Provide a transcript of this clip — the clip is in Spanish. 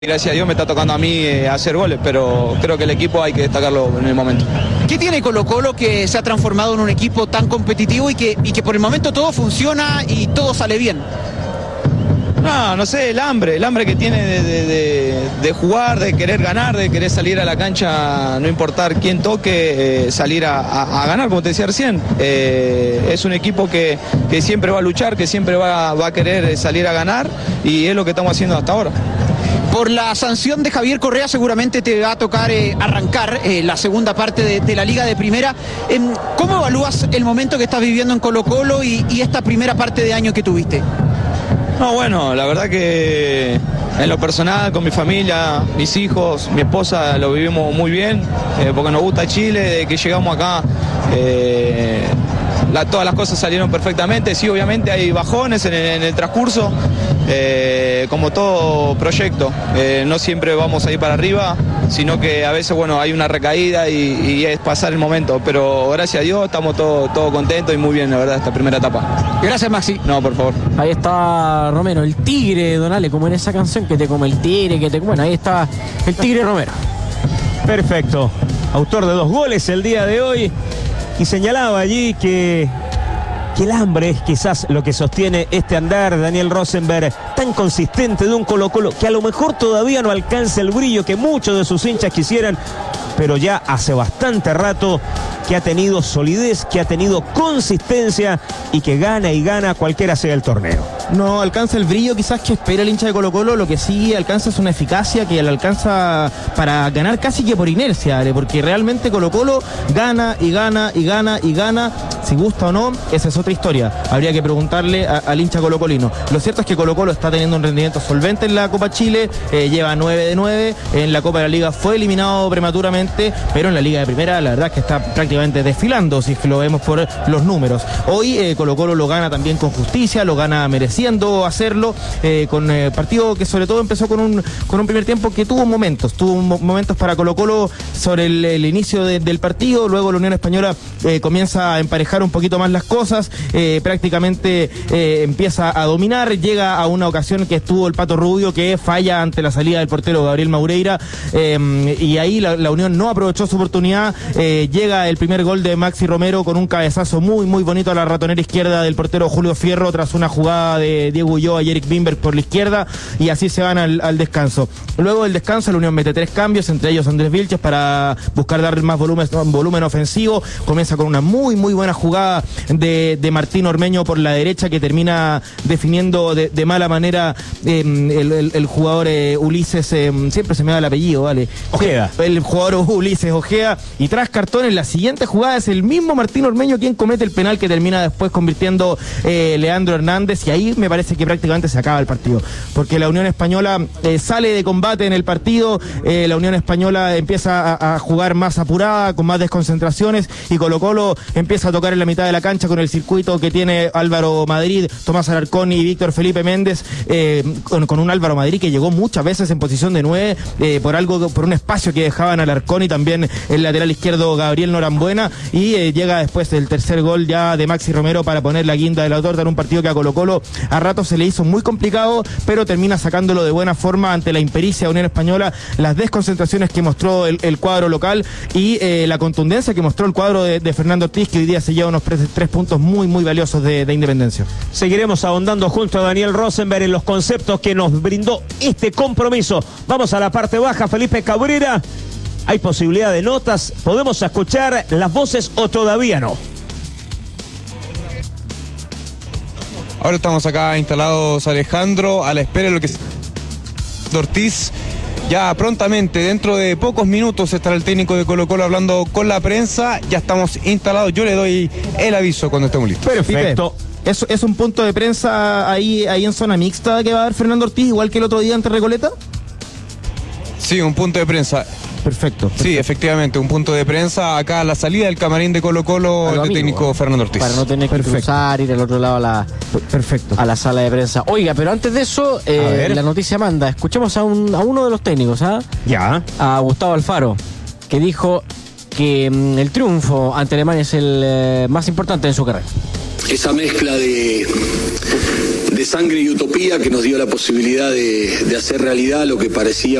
Gracias a Dios me está tocando a mí hacer goles, pero creo que el equipo hay que destacarlo en el momento. ¿Qué tiene Colo-Colo que se ha transformado en un equipo tan competitivo y que por el momento todo funciona y todo sale bien? No sé, el hambre que tiene de jugar, de querer ganar, de querer salir a la cancha, no importar quién toque, salir a ganar, como te decía recién. Es un equipo que siempre va a luchar, que siempre va a querer salir a ganar, y es lo que estamos haciendo hasta ahora. Por la sanción de Javier Correa seguramente te va a tocar arrancar la segunda parte de la Liga de Primera. ¿Cómo evalúas el momento que estás viviendo en Colo-Colo y esta primera parte de año que tuviste? No, bueno, la verdad que en lo personal, con mi familia, mis hijos, mi esposa, lo vivimos muy bien, porque nos gusta Chile, de que llegamos acá, todas las cosas salieron perfectamente. Sí, obviamente hay bajones en el transcurso, como todo proyecto, no siempre vamos a ir para arriba, sino que a veces, bueno, hay una recaída y es pasar el momento, pero gracias a Dios estamos todos contentos y muy bien, la verdad, esta primera etapa. Gracias, Maxi. No, por favor. Ahí está Romero, el tigre, Don Ale, como en esa canción que te come el tigre, bueno, ahí está el tigre Romero. Perfecto, autor de 2 goles el día de hoy, y señalaba allí que el hambre es quizás lo que sostiene este andar, Daniel Rosenberg, tan consistente de un Colo-Colo que a lo mejor todavía no alcanza el brillo que muchos de sus hinchas quisieran, pero ya hace bastante rato que ha tenido solidez, que ha tenido consistencia y que gana y gana cualquiera sea el torneo. No alcanza el brillo quizás que espera el hincha de Colo-Colo, lo que sí alcanza es una eficacia que le alcanza para ganar casi que por inercia, Ale, porque realmente Colo-Colo gana y gana y gana y gana, si gusta o no, esa es otra historia, habría que preguntarle al hincha colocolino. Lo cierto es que Colo-Colo está teniendo un rendimiento solvente en la Copa Chile, lleva 9 de 9, en la Copa de la Liga fue eliminado prematuramente, pero en la Liga de Primera la verdad es que está prácticamente desfilando, si lo vemos por los números. Hoy Colo-Colo lo gana también con justicia, lo gana mereciendo hacerlo, con partido que sobre todo empezó con un primer tiempo que tuvo momentos para Colo-Colo sobre el inicio del partido. Luego la Unión Española comienza a emparejar un poquito más las cosas, prácticamente empieza a dominar, llega a una ocasión que estuvo el Pato Rubio, que falla ante la salida del portero Gabriel Maureira, y ahí la Unión no aprovechó su oportunidad. Llega el primer gol de Maxi Romero con un cabezazo muy muy bonito a la ratonera izquierda del portero Julio Fierro, tras una jugada de Diego Ulloa y Eric Bimberg por la izquierda, y así se van al descanso. Luego del descanso la Unión mete 3 cambios, entre ellos Andrés Vilches, para buscar darle más volumen ofensivo. Comienza con una muy muy buena jugada de Martín Ormeño por la derecha, que termina definiendo de mala manera el jugador Ulises, siempre se me da el apellido, vale, Ojeda. El jugador Ulises Ojeda, y tras cartón en la siguiente jugada es el mismo Martín Ormeño quien comete el penal que termina después convirtiendo Leandro Hernández, y ahí me parece que prácticamente se acaba el partido, porque la Unión Española sale de combate en el partido, la Unión Española empieza a jugar más apurada, con más desconcentraciones, y Colo-Colo empieza a tocar en la mitad de la cancha con el circuito que tiene Álvaro Madrid, Tomás Alarcón y Víctor Felipe Méndez, con un Álvaro Madrid que llegó muchas veces en posición de 9, por un espacio que dejaban Alarcón, y también el lateral izquierdo Gabriel Norambuena, y llega después el tercer gol ya de Maxi Romero para poner la guinda de la torta en un partido que a Colo-Colo a ratos se le hizo muy complicado, pero termina sacándolo de buena forma ante la impericia de Unión Española, las desconcentraciones que mostró el cuadro local y la contundencia que mostró el cuadro de Fernando Ortiz, que hoy día se lleva unos 3 puntos muy muy valiosos de Independencia. Seguiremos ahondando junto a Daniel Rosenberg en los conceptos que nos brindó este compromiso. Vamos a la parte baja, Felipe Cabrera. ¿Hay posibilidad de notas? ¿Podemos escuchar las voces o todavía no? Ahora estamos acá instalados, Alejandro, a la espera de lo que es Ortiz. Ya prontamente, dentro de pocos minutos, estará el técnico de Colo-Colo hablando con la prensa. Ya estamos instalados, yo le doy el aviso cuando estemos listos. Perfecto. ¿Es un punto de prensa ahí en zona mixta que va a haber Fernando Ortiz, igual que el otro día ante Recoleta? Sí, un punto de prensa. Perfecto. Sí, efectivamente, un punto de prensa acá a la salida del camarín de Colo-Colo, el técnico Fernando Ortiz. Para no tener que cruzar, ir al otro lado a la sala de prensa. Oiga, pero antes de eso, la noticia manda. Escuchemos a uno de los técnicos, Ya. A Gustavo Alfaro, que dijo que el triunfo ante Alemania es el más importante en su carrera. Esa mezcla de de sangre y utopía que nos dio la posibilidad de hacer realidad lo que parecía